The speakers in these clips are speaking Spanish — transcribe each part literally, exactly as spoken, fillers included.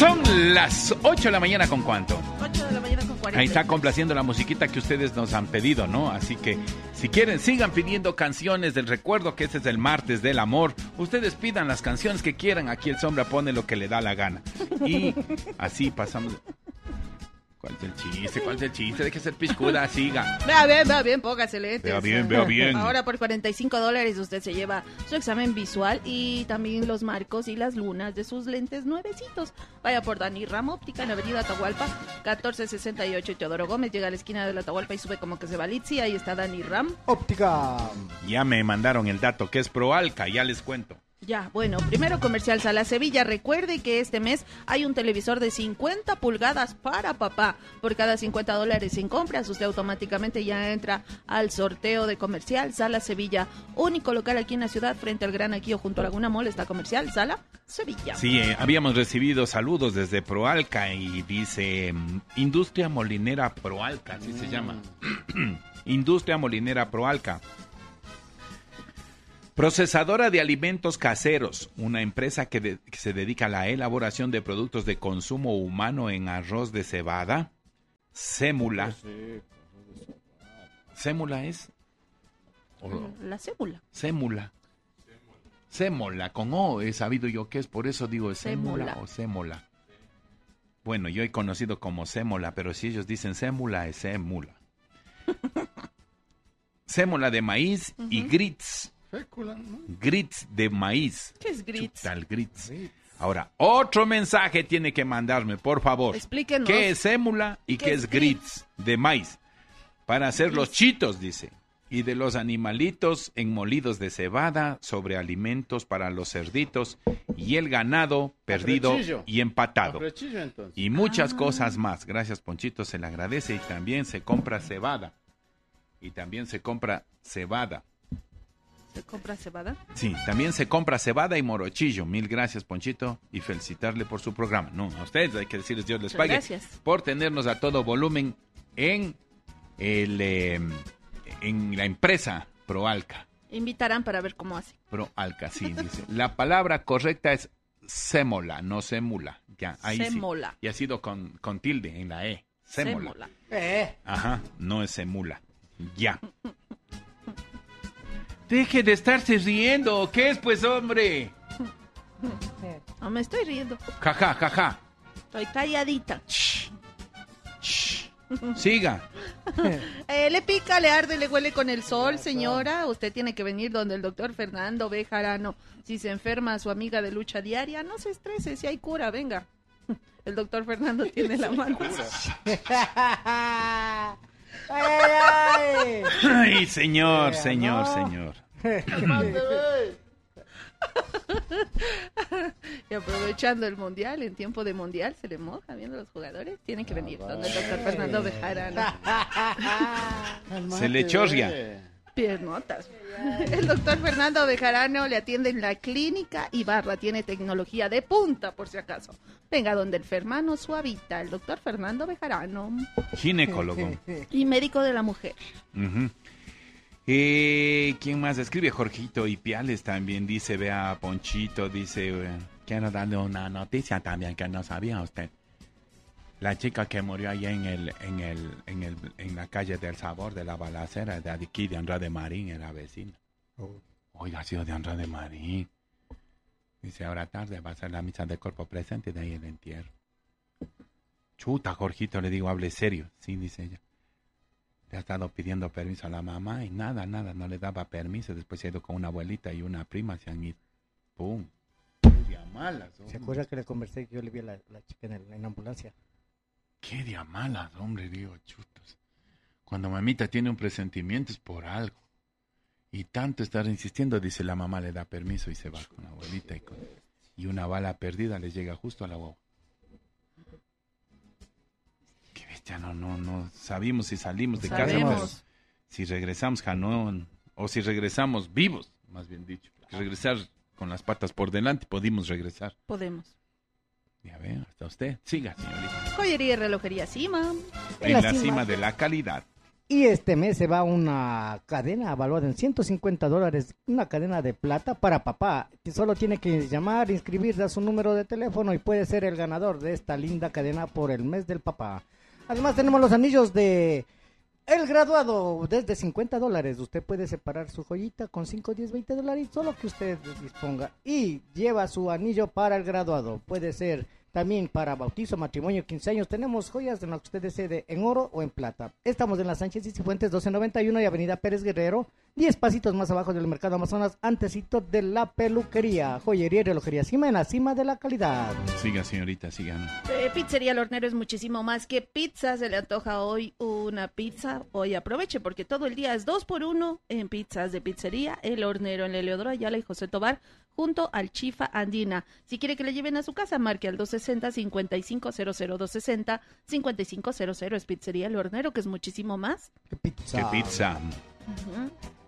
Son las ocho de la mañana con cuánto. ocho de la mañana con cuarenta. Ahí está complaciendo la musiquita que ustedes nos han pedido, ¿no? Así que si quieren, sigan pidiendo canciones del recuerdo, que este es el martes del amor. Ustedes pidan las canciones que quieran. Aquí el Sombra pone lo que le da la gana. Y así pasamos. ¿Cuál es el chiste? ¿Cuál es el chiste? Deje ser piscuda, siga. Vea bien, vea bien, póngase lentes. Vea bien, vea bien. Ahora por cuarenta y cinco dólares usted se lleva su examen visual y también los marcos y las lunas de sus lentes nuevecitos. Vaya por Dani Ram Óptica en la avenida Atahualpa, catorce sesenta y ocho. Teodoro Gómez llega a la esquina de la Atahualpa y sube como que se va a Litsi. Ahí está Dani Ram Óptica. Ya me mandaron el dato, que es Proalca, ya les cuento. Ya, bueno, primero comercial Sala Sevilla. Recuerde que este mes hay un televisor de cincuenta pulgadas para papá. Por cada cincuenta dólares en compras, usted automáticamente ya entra al sorteo de comercial Sala Sevilla. Único local aquí en la ciudad, frente al Gran Aquío, junto a Laguna Mall, está comercial Sala Sevilla. Sí, eh, habíamos recibido saludos desde Proalca y dice mm, Industria Molinera Proalca, así mm. se llama. Industria Molinera Proalca. Procesadora de alimentos caseros, una empresa que, de, que se dedica a la elaboración de productos de consumo humano en arroz de cebada. Sémula. ¿Sémula es? La sémula. Sémula. Sémola, con O he sabido yo qué es, por eso digo sémula, sémula. o sémola. Bueno, yo he conocido como sémola, pero si ellos dicen sémula, es sémula. Sémola de maíz uh-huh. y grits. ¿No? Grits de maíz. ¿Qué es grits? Tal grits. grits. Ahora, otro mensaje tiene que mandarme, por favor. Explíquenos. ¿Qué es sémula y qué, qué es grits de maíz? Para hacer grits. Los chitos, dice. Y de los animalitos enmolidos de cebada sobre alimentos para los cerditos y el ganado perdido y empatado. Y muchas ah. cosas más. Gracias, Ponchito, se le agradece. Y también se compra cebada. Y también se compra cebada. ¿Se compra cebada? Sí, también se compra cebada y morochillo. Mil gracias, Ponchito, y felicitarle por su programa. No, a ustedes hay que decirles Dios les pague. Gracias. Por tenernos a todo volumen en el eh, en la empresa Proalca. Invitarán para ver cómo hace. Proalca, sí, dice. La palabra correcta es sémola, no sémula. Ya, ahí sémola. Sí. Y ha sido con, con tilde en la E. Sémola. Sémola. Eh. Ajá, no es semula. Ya. Deje de estarse riendo. ¿Qué es, pues, hombre? No me estoy riendo. Jaja, jaja. Estoy calladita. Shh. Shh. Siga. eh, le pica, le arde, le huele con el sol, señora. Usted tiene que venir donde el doctor Fernando Bejarano. Si se enferma su amiga de lucha diaria, no se estrese, si hay cura, venga. El doctor Fernando tiene la mano. Ay, ay. Ay, señor, señor, no. señor. Y aprovechando el mundial, en tiempo de mundial, se le moja viendo los jugadores. Tienen que venir donde el doctor Fernando Bejarano. Se le chorria. Piernotas. El doctor Fernando Bejarano le atiende en la clínica Ibarra. Tiene tecnología de punta, por si acaso. Venga donde el Fermano suavita. El doctor Fernando Bejarano. Ginecólogo. Y médico de la mujer. Uh-huh. Eh, ¿Quién más escribe? Jorgito Ipiales también dice, vea, Ponchito, dice, eh, quiero darle una noticia también que no sabía usted. La chica que murió allá en el, en el, en el, en la calle del Sabor de la balacera de aquí de Andrade Marín, era vecina. Oh. Oiga, ha sido de Andrade Marín. Dice, ahora tarde va a ser la misa de cuerpo presente y de ahí el entierro. Chuta, Jorgito, le digo, hable serio. Sí, dice ella. Le ha estado pidiendo permiso a la mamá y nada, nada, no le daba permiso. Después se ha ido con una abuelita y una prima, se han ido. ¡Pum! ¡Qué malas! Hombre. ¿Se acuerda que le conversé que yo le vi a la, la chica en, el, en la ambulancia? ¡Qué de malas, hombre! Digo, chutos. Cuando mamita tiene un presentimiento es por algo. Y tanto estar insistiendo, dice la mamá, le da permiso y se va con la abuelita. Y, con, y una bala perdida le llega justo a la guagua. Qué bestia, no, no, no sabíamos si salimos de Sabemos. casa, pero si regresamos, janón, o si regresamos vivos, más bien dicho. Porque regresar con las patas por delante, podemos regresar. Podemos. Ya ve, hasta usted. Siga, señorita. Joyería y relojería Cima. En, en la, la cima. cima de la calidad. Y este mes se va una cadena valuada en ciento cincuenta dólares, una cadena de plata para papá. Que solo tiene que llamar, inscribirse a su número de teléfono y puede ser el ganador de esta linda cadena por el mes del papá. Además tenemos los anillos de el graduado desde cincuenta dólares. Usted puede separar su joyita con cinco, diez, veinte dólares, solo que usted disponga. Y lleva su anillo para el graduado. Puede ser también para bautizo, matrimonio, quince años. Tenemos joyas en las que usted desee, en oro o en plata. Estamos en la Sánchez y Cifuentes doce noventa y uno y Avenida Pérez Guerrero, diez pasitos más abajo del Mercado Amazonas, antecito de la peluquería. Joyería y relojería Cima, en la cima de la calidad. Siga, señorita, sigan. Eh, Pizzería El Hornero es muchísimo más que pizza. Se le antoja hoy una pizza. Hoy aproveche porque todo el día es dos por uno en pizzas de Pizzería El Hornero en Eleodoro Ayala y José Tobar, junto al Chifa Andina. Si quiere que le lleven a su casa, marque al doscientos sesenta, cincuenta y cinco cero cero, doscientos sesenta, cincuenta y cinco cero cero. Es Pizzería El Hornero, que es muchísimo más. ¿Qué pizza? ¿Qué pizza? Uh-huh.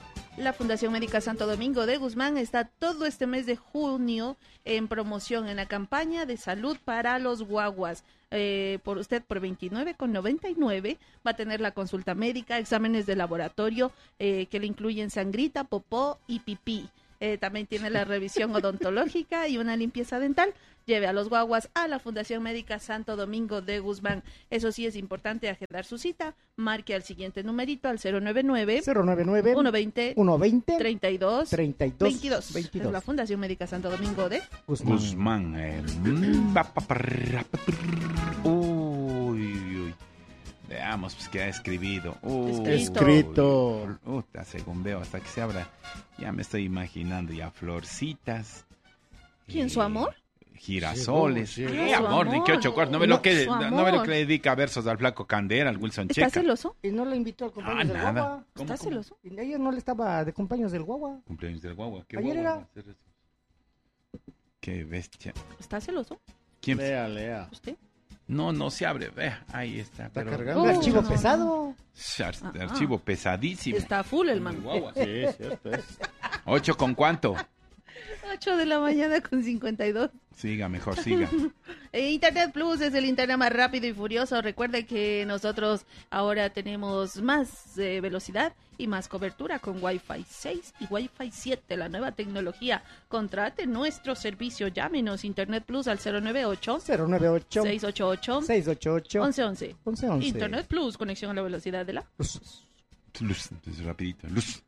La Fundación Médica Santo Domingo de Guzmán está todo este mes de junio en promoción en la campaña de salud para los guaguas. Eh, por usted por veintinueve con noventa y nueve va a tener la consulta médica, exámenes de laboratorio eh, que le incluyen sangrita, popó y pipí. Eh, también tiene la revisión odontológica y una limpieza dental. Lleve a los guaguas a la Fundación Médica Santo Domingo de Guzmán. Eso sí, es importante agendar su cita. Marque al siguiente numerito, al cero nueve nueve, cero nueve nueve, uno veinte, uno veinte, treinta y dos, treinta y dos, veintidós. veintidós. Es la Fundación Médica Santo Domingo de Guzmán. Guzmán. eh, mm, pa, pa, pa, ra, pa, prr. Uy, uy, uy. Veamos, pues, qué ha escribido. Uy, Escrito. uy, uy, uy, según veo, hasta que se abra, ya me estoy imaginando ya florcitas. ¿Quién, eh, su amor? Girasoles. Llegó, ¿Qué llegó. amor? Su Ni qué ocho amor. cuartos. No ve No, lo que, su no, no ve lo amor. que le dedica versos al flaco Candera, al Wilson ¿Está Checa. celoso? Y no le invitó al Ah, cumpleaños del nada. guagua. ¿Cómo, ¿Está cómo? celoso? Y ayer no le estaba de cumpleaños del guagua. Cumpleaños del guagua. ¿Qué Ayer guagua era. va a hacer eso? Qué bestia. ¿Está celoso? ¿Quién? Lea, lea. ¿Usted? No, no se abre. Ve, ahí está. Está pero- cargando. Un Oh, archivo no. pesado. Ar- Ah, archivo pesadísimo. Está full el man. Guagua. Sí, cierto es. ¿Ocho con cuánto? ocho de la mañana con cincuenta y dos. Siga, mejor siga. Eh, Internet Plus es el internet más rápido y furioso. Recuerde que nosotros ahora tenemos más eh, velocidad y más cobertura con Wi-Fi seis y Wi-Fi siete, la nueva tecnología. Contrate nuestro servicio. Llámenos Internet Plus al cero nueve ocho, cero nueve ocho, seis ocho ocho, seis ocho ocho, once once. once once. Internet Plus, conexión a la velocidad de la... Luz, pues, rapidito. Luz.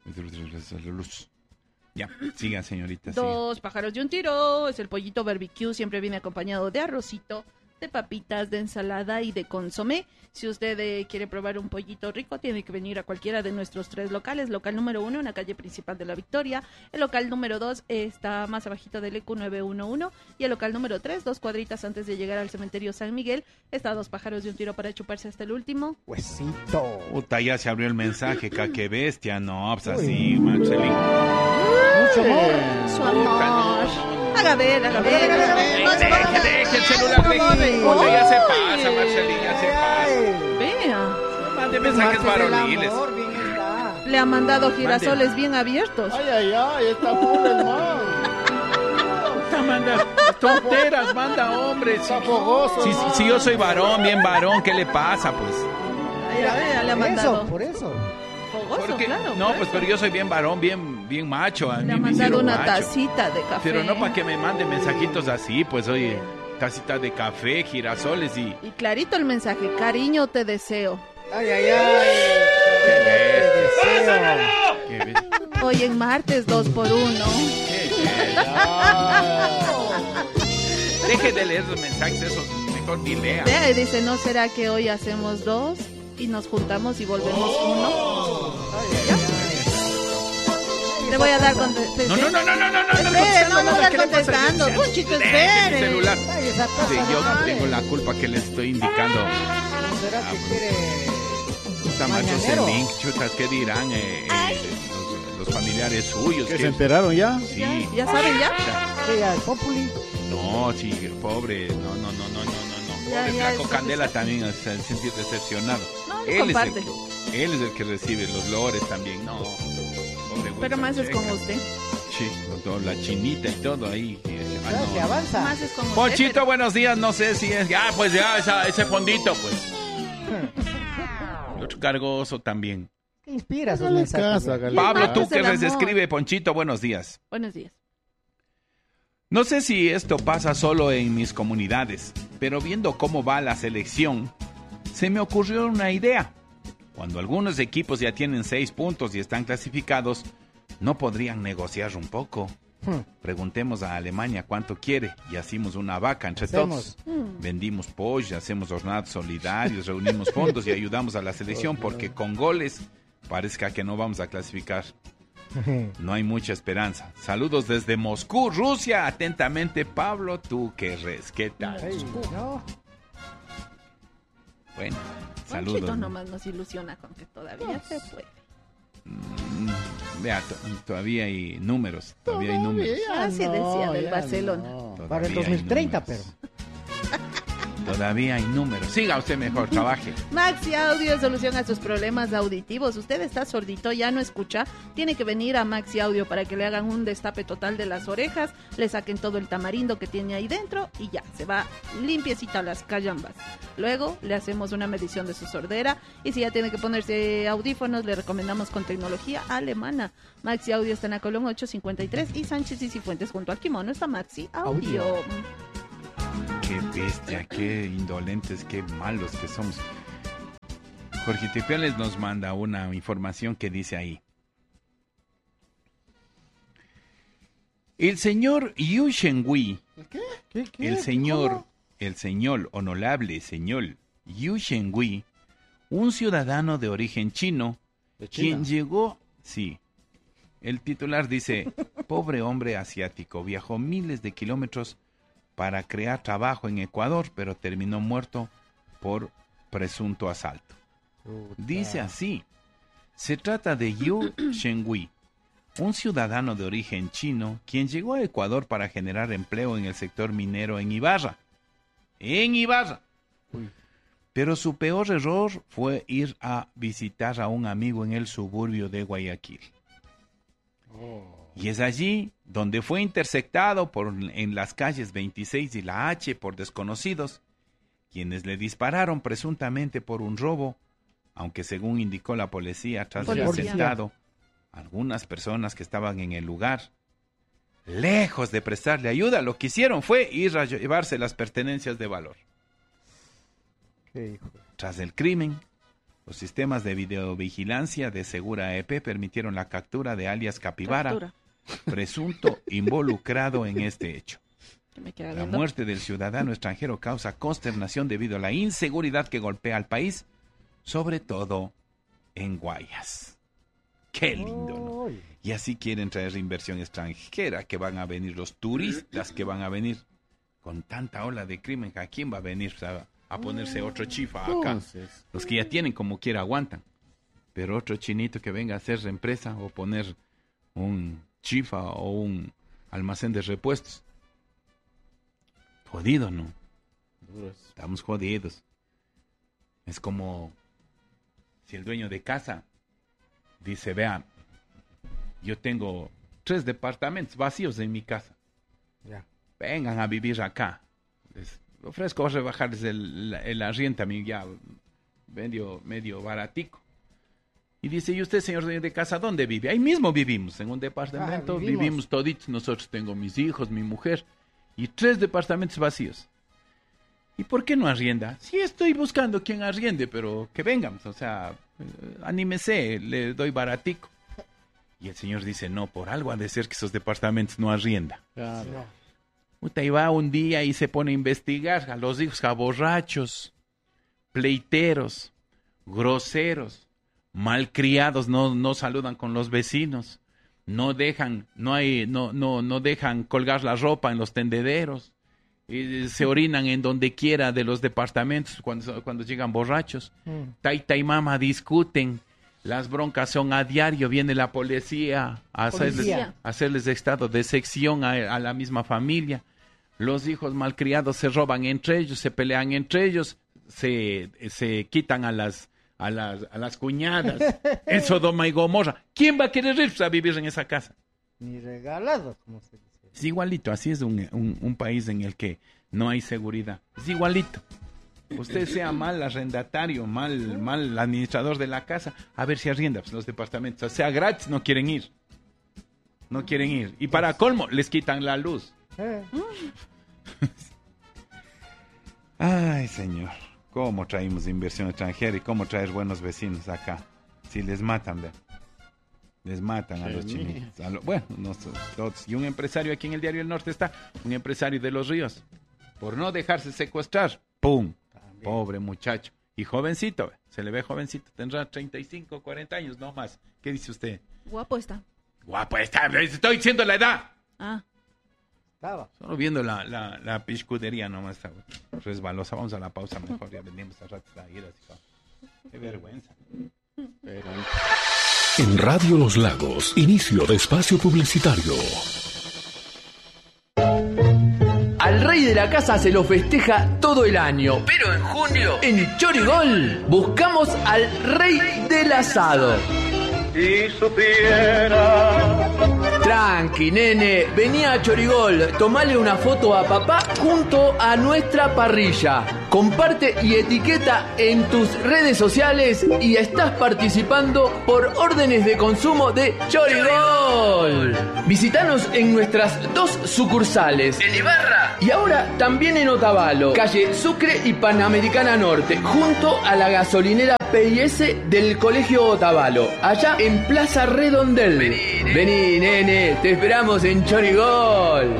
Luz. Ya, siga, señorita. Siga. Dos pájaros de un tiro. Es el pollito barbecue. Siempre viene acompañado de arrocito, de papitas, de ensalada y de consomé. Si usted eh, quiere probar un pollito rico, tiene que venir a cualquiera de nuestros tres locales. Local número uno en la calle principal de La Victoria. El local número dos está más abajito del E Q nueve uno uno. Y el local número tres, dos cuadritas antes de llegar al cementerio San Miguel, está Dos pájaros de un tiro para chuparse hasta el último. Huesito. Puta, ya se abrió el mensaje. ca, Qué bestia. No, pues Uy. así, Marcelín. Mucho amor. Su Puta, amor. no, no, no. Haga ver, haga ver, haga ver. Deje, deje, deje el celular de aquí. Puta, ya se pasa, Marcelín, ya se pasa. Vea. Mande mensajes Martes del varoniles. amor, bien está. Le ha mandado girasoles bien abiertos. Ay, ay, ay, está full el man. Puta, manda tonteras, manda hombres. Está fogoso. Si, el si, man. si yo soy varón, bien varón, ¿qué le pasa, pues? Vea, vea, le ha Por mandado. eso, por eso. Fogoso, Porque- claro. no, por pues eso. pero yo soy bien varón, bien, bien macho. A mí Le ha me mandado hicieron una macho. tacita de café. Pero no para que me mande mensajitos así, pues oye, tacita de café, girasoles y... Y clarito el mensaje, cariño, te deseo. Ay, ay, ay. Qué Te deseo. Qué be- Hoy en martes, dos por uno. qué be- Deje de leer los mensajes esos, mejor ni lea. Vea, y dice, ¿no será que hoy hacemos dos y nos juntamos y volvemos uno? ¿Ya? Le voy a dar contestación. No, no, no, no, no, no, no, no, Espere, no, no nada, está ¿qué le pasa? contestando. Puchito, Deje mi espere. celular. Ay, esa cosa Sí, yo no tengo vale. la culpa que le estoy indicando. ¿No será que quiere? Puta, macho, Mañanero. link, chutas, ¿qué dirán eh, eh, los, los familiares suyos? ¿Que ¿Qué- se enteraron ya? Sí. ¿Ya, ya saben ya? Sí, al Populi. No, sí, pobre, no, no, no, no, no, no, no. Ya, Pobre ya, Flaco eso Candela sí. también se sentir decepcionado. No, Él es, el, comparte. que- él es el que recibe los lores también, no. Pobre Pero Wilson más es Checa. con usted. Sí, con todo, la chinita y todo ahí. eh, ah, Ya, no. que avanza. Más es con usted. Ponchito, pero- buenos días, no sé si es... Ah, pues ya, esa- ese fondito, pues. otro cargoso también. ¿Qué inspira sus Hágale mensajes? caso, ya? hágale Pablo, más tú es que el les amor. escribe, Ponchito, buenos días. Buenos días. No sé si esto pasa solo en mis comunidades, pero viendo cómo va la selección, se me ocurrió una idea. Cuando algunos equipos ya tienen seis puntos y están clasificados, ¿no podrían negociar un poco? Hmm. Preguntemos a Alemania cuánto quiere y hacemos una vaca entre Hacemos. todos. Vendimos pollo, hacemos jornadas solidarios, reunimos fondos y ayudamos a la selección porque con goles parezca que no vamos a clasificar. No hay mucha esperanza. Saludos desde Moscú, Rusia. Atentamente, Pablo, tú que res. ¿Qué tal? Ay, no. Bueno, Ponchito saludos. nomás nos ilusiona con que todavía se puede. Mm, Vea, to- todavía hay números. Todavía hay números. Así decía del ya Barcelona. no. Para el Todavía dos hay mil treinta, pero. números. Todavía hay números. Siga usted mejor, trabaje. Maxi Audio es solución a sus problemas auditivos. Usted está sordito, ya no escucha. Tiene que venir a Maxi Audio para que le hagan un destape total de las orejas, le saquen todo el tamarindo que tiene ahí dentro y ya, se va limpiecita las callambas. Luego le hacemos una medición de su sordera y si ya tiene que ponerse audífonos, le recomendamos con tecnología alemana. Maxi Audio está en la Colón ocho cincuenta y tres y Sánchez y Cifuentes junto al Kimono está Maxi Audio. Audio. Qué bestia, qué indolentes, qué malos que somos. Jorge Tepiales nos manda una información que dice ahí. El señor Yu Shengui, ¿Qué, qué? el señor, ¿Cómo? el señor, honorable señor Yu Shengui, un ciudadano de origen chino, ¿De China? quien llegó, sí, el titular dice, pobre hombre asiático, viajó miles de kilómetros para crear trabajo en Ecuador, pero terminó muerto por presunto asalto. Puta. Dice así, se trata de Yu Shengui, un ciudadano de origen chino, quien llegó a Ecuador para generar empleo en el sector minero en Ibarra. En Ibarra. Uy. Pero su peor error fue ir a visitar a un amigo en el suburbio de Guayaquil. Oh. Y es allí donde fue interceptado por, en las calles veintiséis y la H por desconocidos, quienes le dispararon presuntamente por un robo, aunque según indicó la policía tras el Policía. atentado, algunas personas que estaban en el lugar, lejos de prestarle ayuda, lo que hicieron fue ir a llevarse las pertenencias de valor. Qué hijo. Tras el crimen, los sistemas de videovigilancia de Segura E P permitieron la captura de alias Capibara, Captura. presunto involucrado en este hecho. Que me queda La viendo. muerte del ciudadano extranjero causa consternación debido a la inseguridad que golpea al país, sobre todo en Guayas. Qué lindo, ¿no? Ay. Y así quieren traer inversión extranjera, que van a venir los turistas que van a venir con tanta ola de crimen. ¿A quién va a venir a, a ponerse otro chifa acá? Entonces, Los que ya tienen como quiera aguantan. Pero otro chinito que venga a hacer empresa o poner un chifa o un almacén de repuestos. Jodido, ¿no? duros. Estamos jodidos. Es como si el dueño de casa dice, vean, yo tengo tres departamentos vacíos en mi casa. Ya. Vengan a vivir acá. Les ofrezco rebajarles el, el arriendo a mí ya medio, medio baratico. Y dice, ¿y usted, señor dueño de casa, dónde vive? Ahí mismo vivimos, en un departamento. Ah, vivimos. vivimos. toditos. Nosotros tengo mis hijos, mi mujer y tres departamentos vacíos. ¿Y por qué no arrienda? Sí, estoy buscando quien arriende, pero que vengan. O sea, eh, anímese, le doy baratico. Y el señor dice, no, por algo ha de ser que esos departamentos no arrienda. Claro. No. Puta, y va un día y se pone a investigar a los hijos a borrachos, pleiteros, groseros, malcriados, no, no saludan con los vecinos, no dejan, no hay, no, no, no dejan colgar la ropa en los tendederos, y se orinan en donde quiera de los departamentos cuando, cuando llegan borrachos. Mm. Taita y mama discuten, las broncas son a diario, viene la policía a hacerles, Policía. a hacerles estado de sección a, a la misma familia. Los hijos malcriados se roban entre ellos, se pelean entre ellos, se, se quitan a las, a las, a las cuñadas. En Sodoma y Gomorra. ¿Quién va a querer irse a vivir en esa casa? Ni regalado, como se dice. Es igualito, así es un, un, un país en el que no hay seguridad. Es igualito. Usted sea mal arrendatario, mal, mal administrador de la casa, a ver si arrienda pues, los departamentos. O sea, gratis no quieren ir. No quieren ir. Y para colmo, les quitan la luz. Eh. Ay, señor. ¿Cómo traemos inversión extranjera y cómo traer buenos vecinos acá? Si les matan, ¿ve? Les matan a los chinitos. A lo, bueno, nosotros, todos. Y un empresario aquí en el Diario El Norte está, un empresario de Los Ríos, por no dejarse secuestrar, ¡pum! También. Pobre muchacho. Y jovencito, ¿ve? Se le ve jovencito, tendrá treinta y cinco, cuarenta años, no más. ¿Qué dice usted? Guapo está. Guapo está, estoy diciendo la edad. Ah. Estaba. Solo viendo la, la, la piscudería nomás está resbalosa. Vamos a la pausa mejor, ya venimos a rato a ir así. Qué vergüenza. Pero... En Radio Los Lagos, inicio de espacio publicitario. Al rey de la casa se lo festeja todo el año, pero en junio, en Chorigol, buscamos al rey del asado. Si supiera. Tranqui, nene, vení a Chorigol, tomale una foto a papá junto a nuestra parrilla. Comparte y etiqueta en tus redes sociales y estás participando por órdenes de consumo de Chorigol. Visítanos en nuestras dos sucursales, en Ibarra y ahora también en Otavalo, calle Sucre y Panamericana Norte, junto a la gasolinera P I S del Colegio Otavalo, allá en Plaza Redondel. Vení, nene. Vení, nene, te esperamos en Chorigol.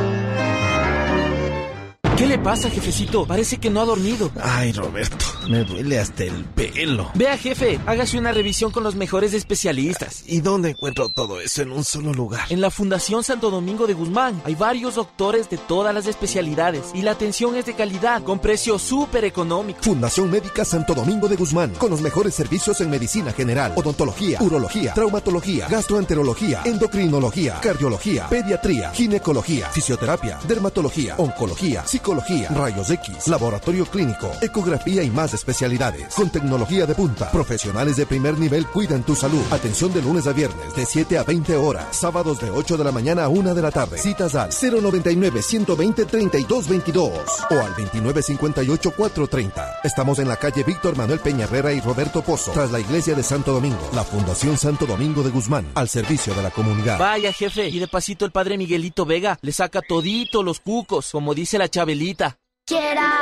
¿Qué le pasa, jefecito? Parece que no ha dormido. Ay, Roberto, me duele hasta el pelo. Vea, jefe, hágase una revisión con los mejores especialistas. ¿Y dónde encuentro todo eso en un solo lugar? En la Fundación Santo Domingo de Guzmán. Hay varios doctores de todas las especialidades y la atención es de calidad, con precios súper económicos. Fundación Médica Santo Domingo de Guzmán, con los mejores servicios en medicina general, odontología, urología, traumatología, gastroenterología, endocrinología, cardiología, pediatría, ginecología, fisioterapia, dermatología, oncología, psicología, rayos X, laboratorio clínico, ecografía y más especialidades. Con tecnología de punta, profesionales de primer nivel cuidan tu salud. Atención de lunes a viernes de siete a veinte horas, sábados de ocho de la mañana a una de la tarde. Citas al cero noventa y nueve, ciento veinte, treinta y dos veintidós o al veintinueve cincuenta y ocho, cuatrocientos treinta. Estamos en la calle Víctor Manuel Peña Herrera y Roberto Pozo, tras la iglesia de Santo Domingo. La Fundación Santo Domingo de Guzmán, al servicio de la comunidad. Vaya, jefe, y de pasito el padre Miguelito Vega le saca todito los cucos, como dice la Chabelita. Quiera.